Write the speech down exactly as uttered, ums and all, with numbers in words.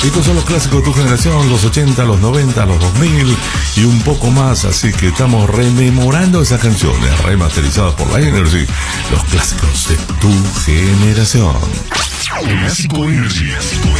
Estos son los clásicos de tu generación, los ochenta, los noventa, los dos mil y un poco más. Así que estamos rememorando esas canciones remasterizadas por la Energy. Los clásicos de tu generación. Clásico Energy.